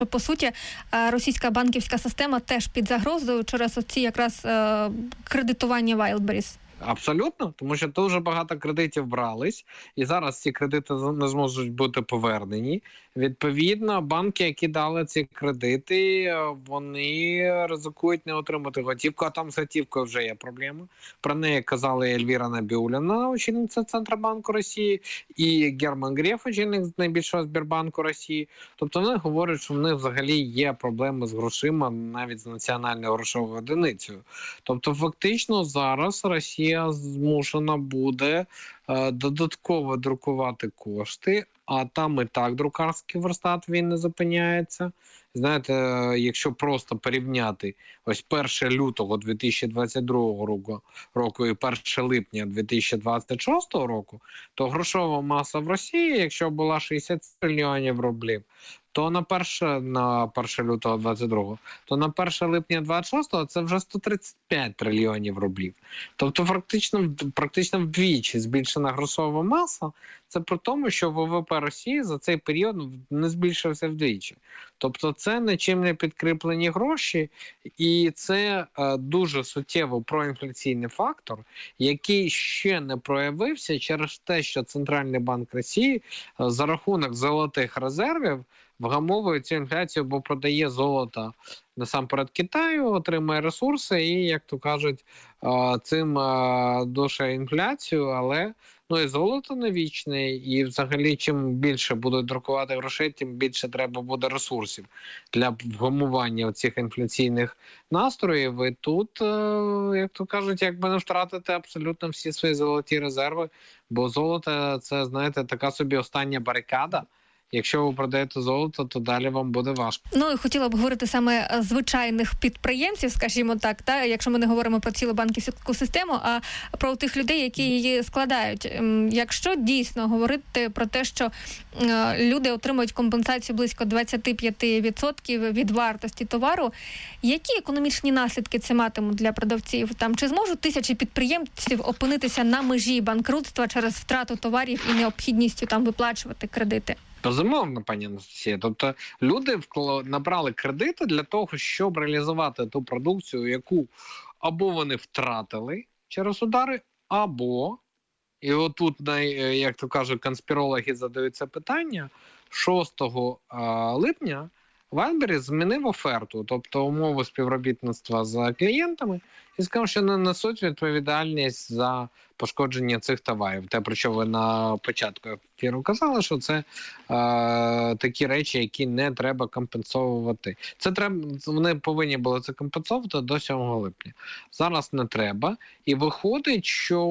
По суті, російська банківська система теж під загрозою через оці якраз кредитування Wildberries. Абсолютно, тому що дуже багато кредитів брались, і зараз ці кредити не зможуть бути повернені. Відповідно, банки, які дали ці кредити, вони ризикують не отримати готівку, а там з готівкою вже є проблема. Про неї казали Ельвіра Набіулліна, очільниця Центробанку Росії, і Герман Греф, очільник найбільшого Сбербанку Росії. Тобто вони говорять, що в них взагалі є проблеми з грошима, навіть з національною грошовою одиницею. Тобто фактично зараз Росія змушена буде додатково друкувати кошти, а там і так друкарський верстат, він не зупиняється. Знаєте, якщо просто порівняти ось 1 лютого 2022 року і 1 липня 2026 року, то грошова маса в Росії, якщо була 60 трильйонів рублів, то на 1 лютого 22, то на 1 липня 26 це вже 135 трильйонів рублів. Тобто практично вдвічі збільшена грошова маса. Це при тому, що ВВП Росії за цей період не збільшився вдвічі. Тобто це нічим не підкріплені гроші, і це дуже суттєво проінфляційний фактор, який ще не проявився через те, що Центральний банк Росії за рахунок золотих резервів вгамовує цю інфляцію, бо продає золото насамперед Китаю, отримує ресурси і, як то кажуть, цим душає інфляцію, але і золото не вічне, і взагалі чим більше будуть друкувати грошей, тим більше треба буде ресурсів для вгамування цих інфляційних настроїв. І тут, як то кажуть, якби не втратити абсолютно всі свої золоті резерви, бо золото – це, знаєте, така собі остання барикада. Якщо ви продаєте золото, то далі вам буде важко. І хотіла б говорити саме звичайних підприємців, скажімо так, якщо ми не говоримо про цілу банківську систему, а про тих людей, які її складають. Якщо дійсно говорити про те, що люди отримують компенсацію близько 25% від вартості товару, які економічні наслідки це матимуть для продавців? Чи зможуть тисячі підприємців опинитися на межі банкрутства через втрату товарів і необхідністю виплачувати кредити? Безумовно, пані Анастасія. Тобто люди набрали кредити для того, щоб реалізувати ту продукцію, яку або вони втратили через удари, або, і отут, як то кажуть, конспірологи задають це питання, 6 липня Wildberries змінив оферту, тобто умови співробітництва з клієнтами, і сказав, що не несуть відповідальність за пошкодження цих товарів. Те, про що ви на початку ефіру казали, що це такі речі, які не треба компенсовувати. Вони повинні були це компенсовувати до 7 липня. Зараз не треба. І виходить, що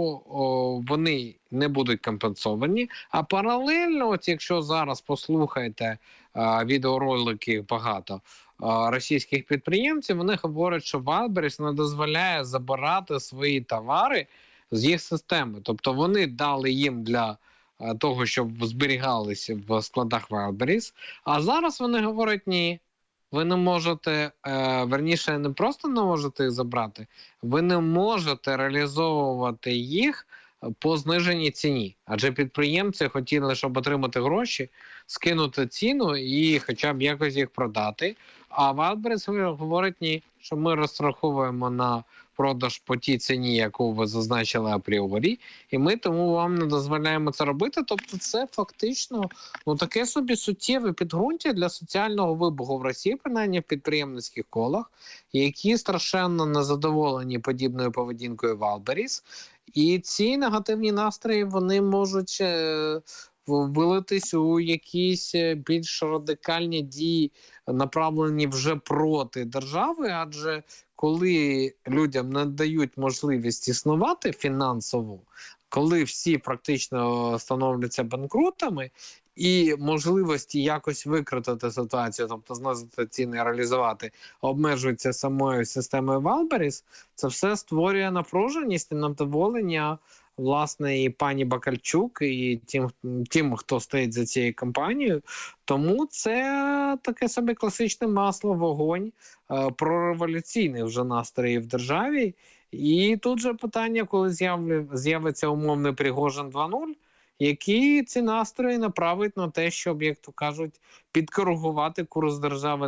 вони не будуть компенсовані. А паралельно, якщо зараз послухаєте відеоролики багато російських підприємців, вони говорять, що Wildberries не дозволяє забирати свої товари з їх системи. Тобто вони дали їм для того, щоб зберігалися в складах Wildberries, а зараз вони говорять, ні, ви не можете, верніше, не просто не можете їх забрати, ви не можете реалізовувати їх по зниженій ціні. Адже підприємці хотіли, щоб отримати гроші, скинути ціну і хоча б якось їх продати. А Wildberries говорить, ні, що ми розраховуємо на продаж по тій ціні, яку ви зазначили апріорі, і ми тому вам не дозволяємо це робити. Тобто це фактично таке собі суттєве підґрунтя для соціального вибуху в Росії, принаймні в підприємницьких колах, які страшенно незадоволені подібною поведінкою Wildberries. І ці негативні настрої, вони можуть вилитись у якісь більш радикальні дії, направлені вже проти держави, адже коли людям не дають можливість існувати фінансово, коли всі практично становляться банкрутами, і можливості якось викрутити ситуацію, тобто знизити ціни, реалізувати, обмежуються самою системою Wildberries, це все створює напруженість і невдоволення, власне, і пані Бакальчук, і тим, хто стоїть за цією компанією. Тому це таке собі класичне масло, вогонь прореволюційних вже настроїв в державі. І тут же питання, коли з'явиться умовний Пригожин 2.0, які ці настрої направить на те, щоб, як то кажуть, підкоригувати курс держави